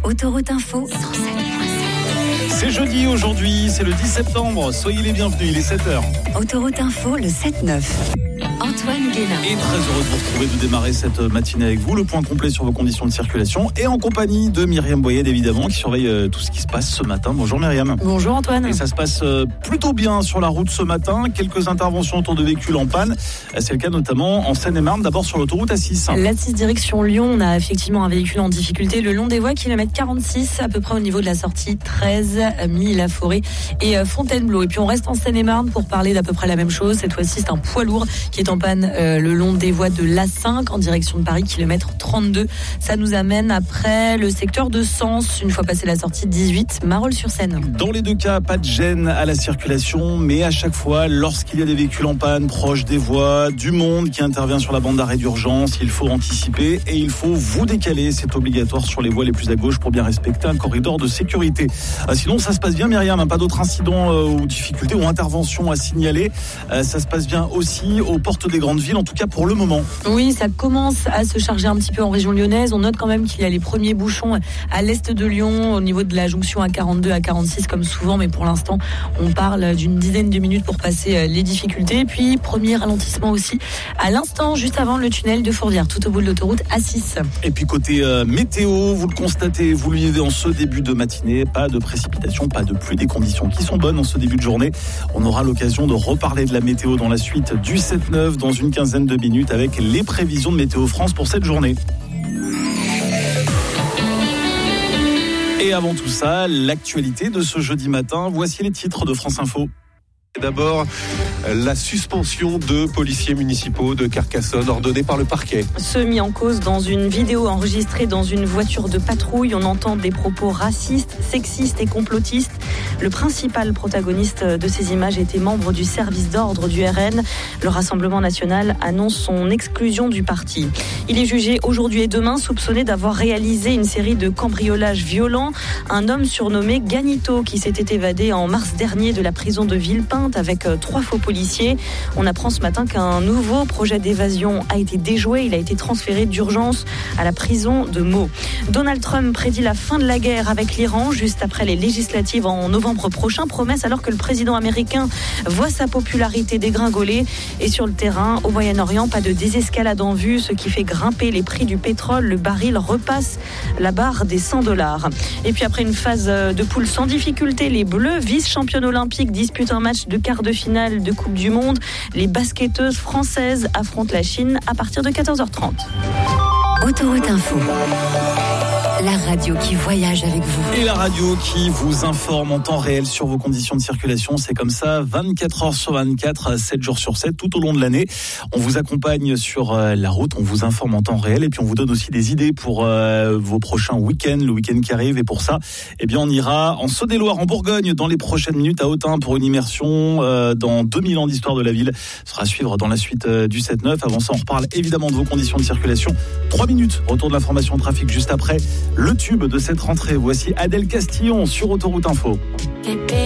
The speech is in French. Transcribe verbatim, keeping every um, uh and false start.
Autoroute Info cent sept point sept. C'est jeudi aujourd'hui, c'est le dix septembre. Soyez les bienvenus, il est sept heures. Autoroute Info, le sept neuf. Antoine Guénin. Et très heureux de vous retrouver, de démarrer cette matinée avec vous. Le point complet sur vos conditions de circulation et en compagnie de Myriam Boyed, évidemment, qui surveille euh, tout ce qui se passe ce matin. Bonjour Myriam. Bonjour Antoine. Et ça se passe euh, plutôt bien sur la route ce matin. Quelques interventions autour de véhicules en panne. C'est le cas notamment en Seine-et-Marne, d'abord sur l'autoroute A six. l'A six direction Lyon, on a effectivement un véhicule en difficulté le long des voies, kilomètre quarante-six, à peu près au niveau de la sortie treize, Mi-la-Forêt et Fontainebleau. Et puis on reste en Seine-et-Marne pour parler d'à peu près la même chose. Cette fois-ci, c'est un poids lourd qui est en panne euh, le long des voies de l'A cinq en direction de Paris, kilomètre trente-deux. Ça nous amène après le secteur de Sens, une fois passé la sortie dix-huit, Marolles-sur-Seine. Dans les deux cas, pas de gêne à la circulation, mais à chaque fois, lorsqu'il y a des véhicules en panne proches des voies, du monde qui intervient sur la bande d'arrêt d'urgence, il faut anticiper et il faut vous décaler. C'est obligatoire sur les voies les plus à gauche pour bien respecter un corridor de sécurité. Euh, sinon, ça se passe bien, Myriam, hein, pas d'autres incidents euh, ou difficultés ou interventions à signaler. Euh, ça se passe bien aussi aux portes des grandes villes, en tout cas pour le moment. Oui, ça commence à se charger un petit peu en région lyonnaise. On note quand même qu'il y a les premiers bouchons à l'est de Lyon, au niveau de la jonction A quarante-deux, A quarante-six comme souvent, mais pour l'instant, on parle d'une dizaine de minutes pour passer les difficultés. Puis, premier ralentissement aussi à l'instant, juste avant le tunnel de Fourvière, tout au bout de l'autoroute A six. Et puis côté euh, météo, vous le constatez, vous le vivez en ce début de matinée, pas de précipitation, pas de pluie, des conditions qui sont bonnes en ce début de journée. On aura l'occasion de reparler de la météo dans la suite du sept neuf dans une quinzaine de minutes avec les prévisions de Météo France pour cette journée. Et avant tout ça, l'actualité de ce jeudi matin, voici les titres de France Info. D'abord, la suspension de policiers municipaux de Carcassonne ordonnée par le parquet. Ceux mis en cause dans une vidéo enregistrée dans une voiture de patrouille, on entend des propos racistes, sexistes et complotistes. Le principal protagoniste de ces images était membre du service d'ordre du R N. Le Rassemblement national annonce son exclusion du parti. Il est jugé aujourd'hui et demain soupçonné d'avoir réalisé une série de cambriolages violents. Un homme surnommé Ganito qui s'était évadé en mars dernier de la prison de Villepinte avec trois faux policiers. On apprend ce matin qu'un nouveau projet d'évasion a été déjoué. Il a été transféré d'urgence à la prison de Meaux. Donald Trump prédit la fin de la guerre avec l'Iran juste après les législatives en novembre prochain. Promesse alors que le président américain voit sa popularité dégringoler. Et sur le terrain, au Moyen-Orient, pas de désescalade en vue, ce qui fait grimper les prix du pétrole. Le baril repasse la barre des cent dollars. Et puis après une phase de poule sans difficulté, les Bleus, vice-championnes olympiques, disputent un match de quart de finale de Coupe du Monde. Les basketteuses françaises affrontent la Chine à partir de quatorze heures trente. Autoroute Info, la radio qui voyage avec vous. Et la radio qui vous informe en temps réel sur vos conditions de circulation. C'est comme ça, vingt-quatre heures sur vingt-quatre, sept jours sur sept, tout au long de l'année. On vous accompagne sur la route, on vous informe en temps réel et puis on vous donne aussi des idées pour euh, vos prochains week-ends, le week-end qui arrive. Et pour ça, eh bien, on ira en Saône-et-Loire, en Bourgogne, dans les prochaines minutes à Autun pour une immersion euh, dans deux mille ans d'histoire de la ville. Ce sera à suivre dans la suite euh, du sept neuf. Avant ça, on reparle évidemment de vos conditions de circulation. Trois minutes, retour de l'information trafic juste après. Le tube de cette rentrée, voici Adèle Castillon sur Autoroute Info.